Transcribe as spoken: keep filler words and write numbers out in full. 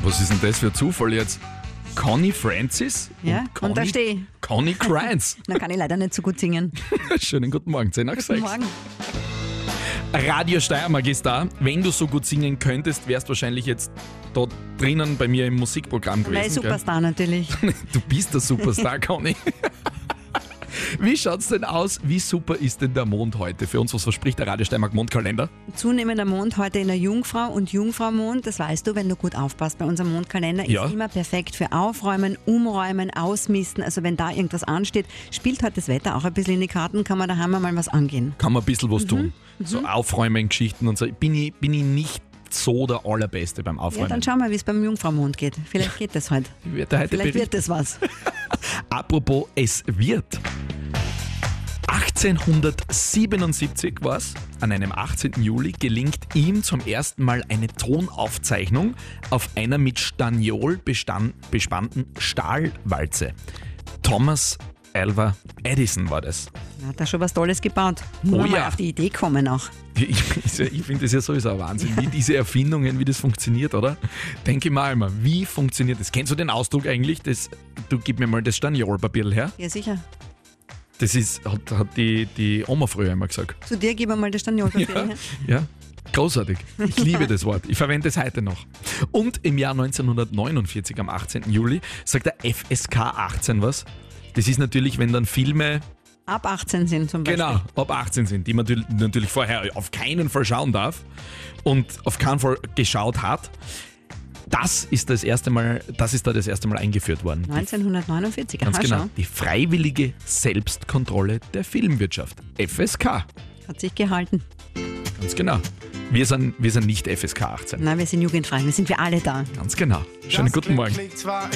Was ist denn das für ein Zufall jetzt? Connie Francis? Ja, und, Connie, und da stehe ich. Connie Grimes. Da kann ich leider nicht so gut singen. Schönen guten Morgen, zehn nach Guten sechs. Morgen. Radio Steiermark ist da. Wenn du so gut singen könntest, wärst wahrscheinlich jetzt da drinnen bei mir im Musikprogramm gewesen. Nein, Superstar natürlich. Gell? Du bist der Superstar, Conny. Wie schaut's denn aus? Wie super ist denn der Mond heute? Für uns, was verspricht der Radio Steiermark Mondkalender? Zunehmender Mond heute in der Jungfrau und Jungfraumond, das weißt du, wenn du gut aufpasst bei unserem Mondkalender, Ja. ist immer perfekt für Aufräumen, Umräumen, Ausmisten. Also wenn da irgendwas ansteht, spielt heute das Wetter auch ein bisschen in die Karten, kann man daheim mal was angehen. Kann man ein bisschen was tun. So Aufräumen, Geschichten und so. Bin ich, bin ich nicht so der Allerbeste beim Ja, Aufräumen. dann schauen wir, wie es beim Jungfraumond geht. Vielleicht geht das heute. Ich werde heute Vielleicht berichten. wird das was. Apropos, es wird. achtzehnhundertsiebenundsiebzig war es, an einem achtzehnten Juli gelingt ihm zum ersten Mal eine Tonaufzeichnung auf einer mit Staniol bestand, bespannten Stahlwalze. Thomas Alva Edison war das. Er hat da schon was Tolles gebaut. Muss Oh man mal ja. auf die Idee kommen auch. Ich, ich, ich finde das ja sowieso ein Wahnsinn, wie diese Erfindungen, wie das funktioniert, oder? Denke mal einmal, wie funktioniert das? Kennst du den Ausdruck eigentlich? Das, du gib mir mal das Staniolpapier her. Ja, sicher. Das ist, hat, hat die, die Oma früher immer gesagt. Zu dir geben wir mal das Staniolpapier Ja, her. ja, großartig. Ich liebe das Wort. Ich verwende es heute noch. Und im Jahr neunzehnhundertneunundvierzig, am achtzehnten Juli, sagt der F S K achtzehn was. Das ist natürlich, wenn dann Filme, Ab achtzehn sind zum Beispiel. genau, ab achtzehn sind, die man natürlich- natürlich vorher auf keinen Fall schauen darf und auf keinen Fall geschaut hat. Das ist das erste Mal, das ist da das erste Mal eingeführt worden. Die neunzehnhundertneunundvierzig, Ganz aha, genau. schau. Die freiwillige Selbstkontrolle der Filmwirtschaft. F S K. Hat sich gehalten. Ganz genau. Wir sind, wir sind nicht F S K achtzehn. Nein, wir sind jugendfrei, wir sind wir alle da. Ganz genau. Schönen guten Morgen. Glück liegt zwar